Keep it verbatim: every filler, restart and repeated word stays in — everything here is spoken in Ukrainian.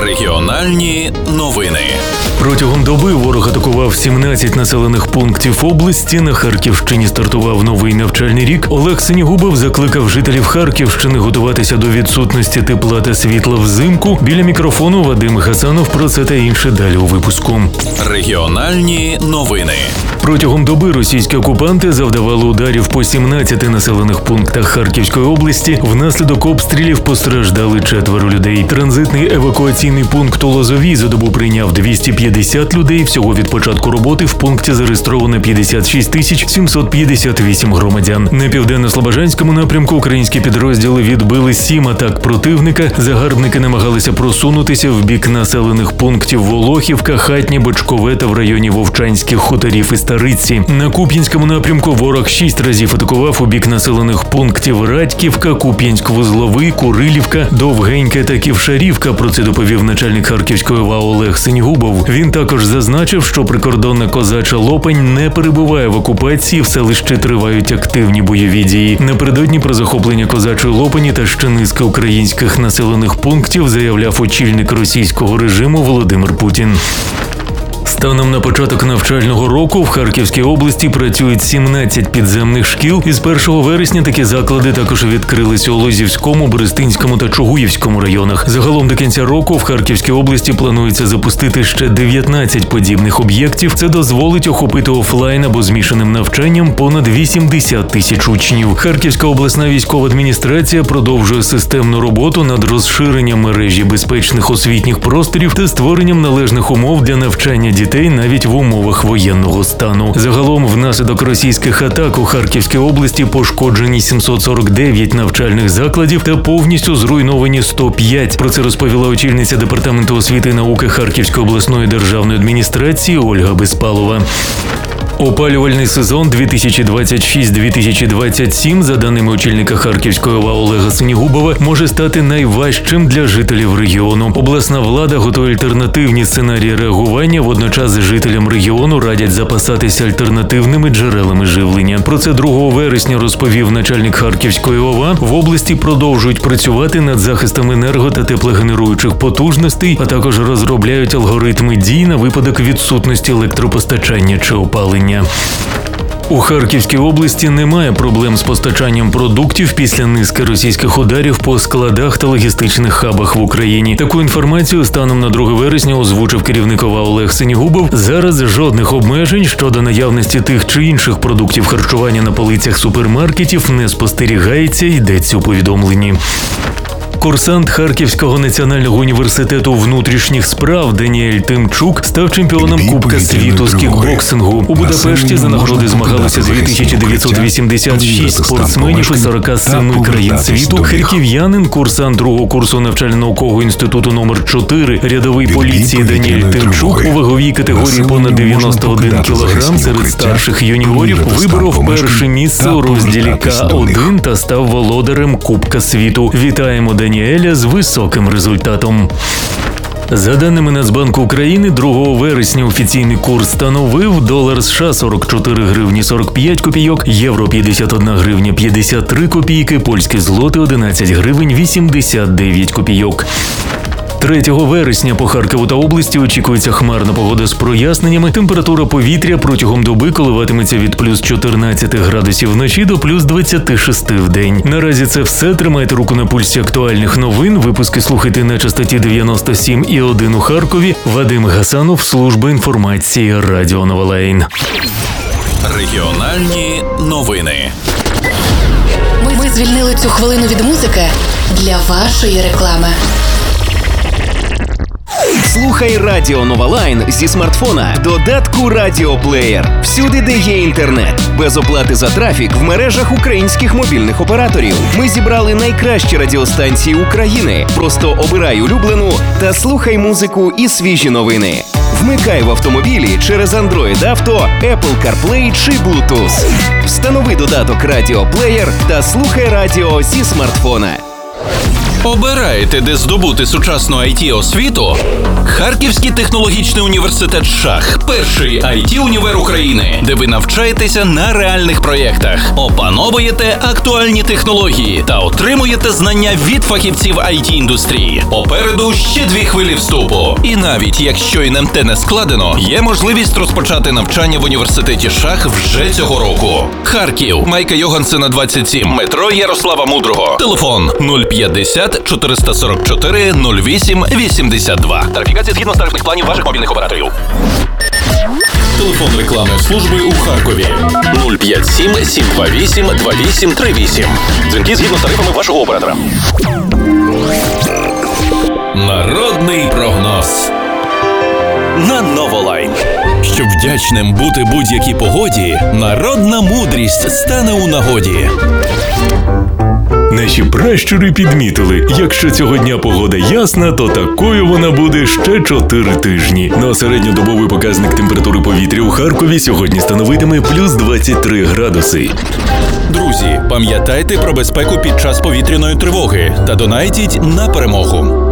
Регіональні новини. Протягом доби ворог атакував сімнадцять населених пунктів області. На Харківщині стартував новий навчальний рік. Олег Синігубов закликав жителів Харківщини готуватися до відсутності тепла та світла взимку. Біля мікрофону Вадим Гасанов. Про це та інше далі у випуску. Регіональні новини. Протягом доби російські окупанти завдавали ударів по сімнадцяти населених пунктах Харківської області. Внаслідок обстрілів постраждали четверо людей. Транзитний евакуаційний пункт у Лозовій за добу прийняв двісті п'ятдесят людей. Всього від початку роботи в пункті зареєстровано п'ятдесят шість тисяч сімсот п'ятдесят вісім громадян. На південно-слобожанському напрямку українські підрозділи відбили сім атак противника. Загарбники намагалися просунутися в бік населених пунктів Волохівка, Хатнє, Бочкове та в районі Вовчанських хуторів і Стариці. На Куп'янському напрямку ворог шість разів атакував у бік населених пунктів Радьківка, Куп'янськ-Вузловий, Курилівка, Довгеньке та Ківшарівка. Про це доповів начальник Харківської ОВА Олег Синігубов. Він також зазначив, що прикордонна Козача Лопань не перебуває в окупації, в селищі тривають активні бойові дії. Напередодні про захоплення Козачої Лопані та ще низки українських населених пунктів заявляв очільник російського режиму Володимир Путін. Станом на початок навчального року в Харківській області працюють сімнадцять підземних шкіл. Із першого вересня такі заклади також відкрилися у Лозівському, Берестинському та Чугуївському районах. Загалом до кінця року в Харківській області планується запустити ще дев'ятнадцять подібних об'єктів. Це дозволить охопити офлайн або змішаним навчанням понад вісімдесят тисяч учнів. Харківська обласна військова адміністрація продовжує системну роботу над розширенням мережі безпечних освітніх просторів та створенням належних умов для навчання дітей навіть в умовах воєнного стану. Загалом внаслідок російських атак у Харківській області пошкоджені сімсот сорок дев'ять навчальних закладів та повністю зруйновані сто п'ять. Про це розповіла очільниця Департаменту освіти і науки Харківської обласної державної адміністрації Ольга Безпалова. Опалювальний сезон дві тисячі двадцять шість - дві тисячі двадцять сім, за даними очільника Харківської ОВА Олега Синігубова, може стати найважчим для жителів регіону. Обласна влада готує альтернативні сценарії реагування, водночас жителям регіону радять запасатися альтернативними джерелами живлення. Про це другого вересня розповів начальник Харківської ОВА. В області продовжують працювати над захистом енерго- та теплогенеруючих потужностей, а також розробляють алгоритми дій на випадок відсутності електропостачання чи опалення. У Харківській області немає проблем з постачанням продуктів після низки російських ударів по складах та логістичних хабах в Україні. Таку інформацію станом на друге вересня озвучив керівник ОВА Олег Синігубов. Зараз жодних обмежень щодо наявності тих чи інших продуктів харчування на полицях супермаркетів не спостерігається, йдеться у повідомленні. Курсант Харківського національного університету внутрішніх справ Даніель Тимчук став чемпіоном Кубка світу з кікбоксингу. У Будапешті за нагороди змагалися дві тисячі дев'ятсот вісімдесят шість спортсменів із сорока семи країн світу. Харків'янин, курсант другого курсу навчально-наукового інституту номер чотири рядовий поліції Даніель Тимчук у ваговій категорії понад дев'яносто один кілограм серед старших юніорів виборов перше місце у розділі К один та став володарем Кубка світу. Вітаємо Даніеля з високим результатом. За даними Нацбанку України, другого вересня офіційний курс становив долар США сорок чотири гривні сорок п'ять копійок, євро п'ятдесят одна гривня п'ятдесят три копійки, польські злоти одинадцять гривень вісімдесят дев'ять копійок. третього вересня по Харкову та області очікується хмарна погода з проясненнями. Температура повітря протягом доби коливатиметься від плюс чотирнадцяти градусів вночі до плюс двадцяти шести в день. Наразі це все. Тримайте руку на пульсі актуальних новин. Випуски слухайте на частоті дев'яносто сім і один у Харкові. Вадим Гасанов, служба інформації Радіо Новолайн. Регіональні новини. Ми, ми звільнили цю хвилину від музики для вашої реклами. Слухай Радіо Новолайн зі смартфона, додатку Радіоплеєр. Всюди, де є інтернет. Без оплати за трафік в мережах українських мобільних операторів. Ми зібрали найкращі радіостанції України. Просто обирай улюблену та слухай музику і свіжі новини. Вмикай в автомобілі через Android Auto, Apple CarPlay чи Bluetooth. Встанови додаток Радіоплеєр та слухай радіо зі смартфона. Обираєте, де здобути сучасну ай ті-освіту? Харківський технологічний університет ШАХ – перший ай ті-універ України, де ви навчаєтеся на реальних проєктах, опановуєте актуальні технології та отримуєте знання від фахівців ай ті-індустрії. Попереду ще дві хвилі вступу. І навіть якщо ін ем те не складено, є можливість розпочати навчання в університеті ШАХ вже цього року. Харків, Майка Йогансена, двадцять сім, метро Ярослава Мудрого. Телефон нуль п'ятдесят чотириста сорок чотири нуль вісім вісімдесят два. Тарифікація згідно з тарифних планів ваших мобільних операторів. Телефон рекламної служби у Харкові нуль п'ять сім сім два вісім два вісім три вісім. Дзвінки згідно з тарифами вашого оператора. Народний прогноз на Новолайн. Щоб вдячним бути будь-якій погоді, народна мудрість стане у нагоді. Наші пращури підмітили, якщо цього дня погода ясна, то такою вона буде ще чотири тижні. Ну а середньодобовий показник температури повітря у Харкові сьогодні становитиме плюс двадцять три градуси. Друзі, пам'ятайте про безпеку під час повітряної тривоги та донайтіть на перемогу.